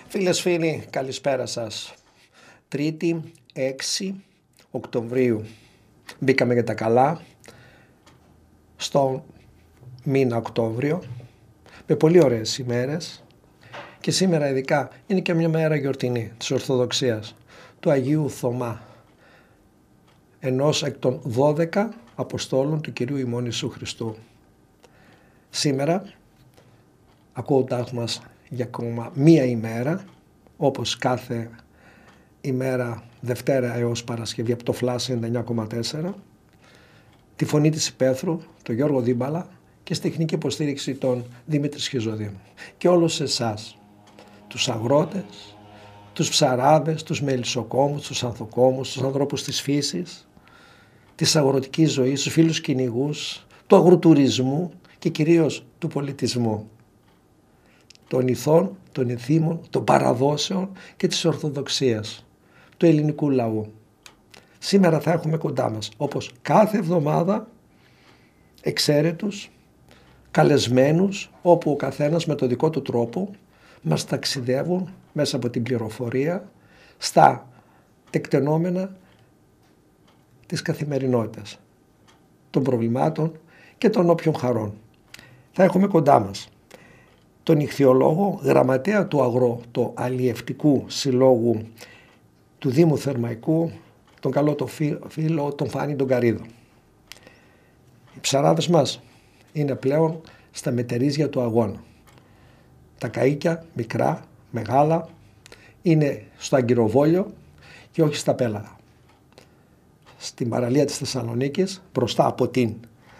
Φίλες φίλοι, καλησπέρα σας. Τρίτη, 6 Οκτωβρίου. Μπήκαμε για τα καλά στο μήνα Οκτώβριο με πολύ ωραίες ημέρες και σήμερα ειδικά είναι και μια μέρα γιορτινή της Ορθοδοξίας του Αγίου Θωμά, ενός εκ των 12 Αποστόλων του Κυρίου ημών Ιησού Χριστού. Σήμερα, ακούγοντάς μας για ακόμα μία ημέρα, όπως κάθε ημέρα Δευτέρα έως Παρασκευή από το Flash 99,4, τη φωνή της Υπαίθρου, τον Γιώργο Δίμπαλα και στη τεχνική υποστήριξη τον Δημήτρη Σχιζοδήμου. Και όλους εσάς, τους αγρότες, τους ψαράδες, τους μελισσοκόμους, τους ανθοκόμους, τους ανθρώπους της φύσης, της αγροτικής ζωής, τους φίλους κυνηγούς, του αγροτουρισμού και κυρίως του πολιτισμού, των ηθών, των ηθήμων, των παραδόσεων και της Ορθοδοξίας, του ελληνικού λαού. Σήμερα θα έχουμε κοντά μας, όπως κάθε εβδομάδα, εξαίρετους, καλεσμένους, όπου ο καθένας με το δικό του τρόπο μας ταξιδεύουν μέσα από την πληροφορία στα τεκτενόμενα της καθημερινότητας, των προβλημάτων και των όποιων χαρών. Θα έχουμε κοντά μας τον ιχθυολόγο, γραμματέα του Αγροτοαλλιευτικού Συλλόγου του Δήμου Θερμαϊκού, τον καλό το φίλο, τον Φάνη τον Καρίδο. Οι ψαράδες μας είναι πλέον στα μετερίζια του αγώνα. Τα καΐκια, μικρά, μεγάλα, είναι στο αγκυροβόλιο και όχι στα πέλαγα. Στην παραλία της Θεσσαλονίκης, μπροστά από την,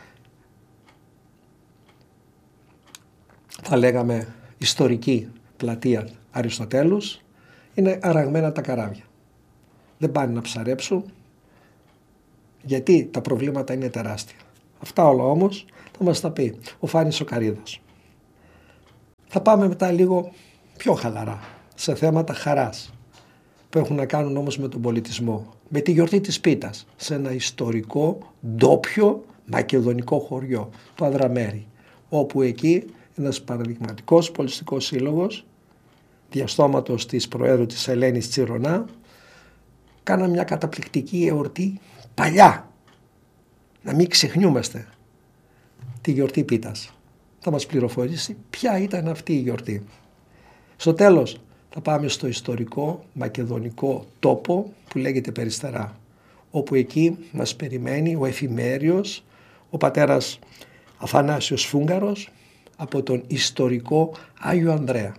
θα λέγαμε, ιστορική πλατεία Αριστοτέλους, είναι αραγμένα τα καράβια. Δεν πάνε να ψαρέψουν, γιατί τα προβλήματα είναι τεράστια. Αυτά όλα όμως θα μας τα πει ο Φάνης ο Καρίδος. Θα πάμε μετά λίγο πιο χαλαρά, σε θέματα χαράς, που έχουν να κάνουν όμως με τον πολιτισμό. Με τη γιορτή της Πίτας, σε ένα ιστορικό, ντόπιο, μακεδονικό χωριό, το Αδραμέρι, όπου εκεί ένας παραδειγματικός πολιτιστικός σύλλογος, διαστόματος της Προέδρου της Ελένης Τσιρονά, κάναμε μια καταπληκτική εορτή παλιά. Να μην ξεχνιούμαστε τη γιορτή Πίτας. Θα μας πληροφορήσει ποια ήταν αυτή η γιορτή. Στο τέλος θα πάμε στο ιστορικό μακεδονικό τόπο που λέγεται Περιστερά, όπου εκεί μας περιμένει ο εφημέριος, ο πατέρας Αθανάσιος Φούγκαρος από τον ιστορικό Άγιο Ανδρέα.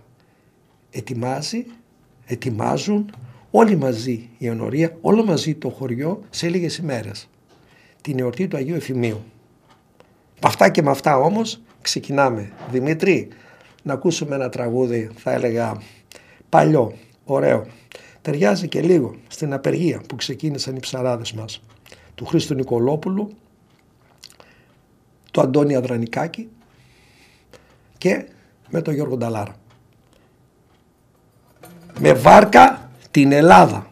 Ετοιμάζουν όλοι μαζί η ενορία, όλο μαζί το χωριό σε λίγες ημέρες την εορτή του Αγίου Εφημείου. Με αυτά και με αυτά όμως ξεκινάμε. Δημήτρη, να ακούσουμε ένα τραγούδι, θα έλεγα παλιό, ωραίο. Ταιριάζει και λίγο στην απεργία που ξεκίνησαν οι ψαράδες μας, του Χρήστου Νικολόπουλου, του Αντώνη Αδρανικάκη και με τον Γιώργο Νταλάρα. Με βάρκα την Ελλάδα.